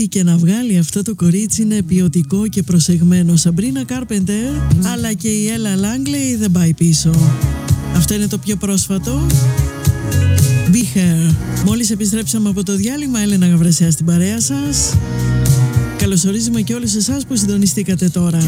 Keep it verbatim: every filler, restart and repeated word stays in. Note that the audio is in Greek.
ό,τι και να βγάλει αυτό το κορίτσι είναι ποιοτικό και προσεγμένο. Sabrina Carpenter, αλλά και η Ella Langley δεν πάει πίσω. Αυτό είναι το πιο πρόσφατο. Be Her. Μόλις επιστρέψαμε από το διάλειμμα, Έλενα Γαβρεσιά στην παρέα σας. Καλωσορίζουμε και όλους εσάς που συντονιστήκατε τώρα.